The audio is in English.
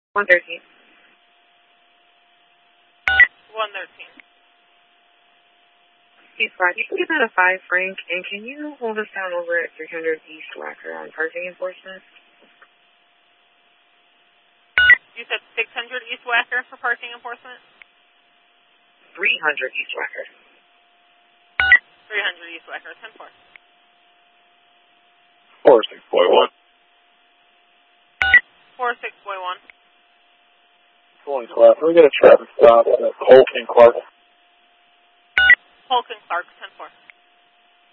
113. 113. East Squad, you can get that a 5, Frank, and can you hold us down over at 300 East Wacker on parking enforcement? You said 600 East Wacker for parking enforcement? 300 East Wacker. 300 East Wacker, 10-4. 46.1. 46.1. 20 left. Can we get a traffic stop at Polk and Clark? Polk and Clark, 10-4.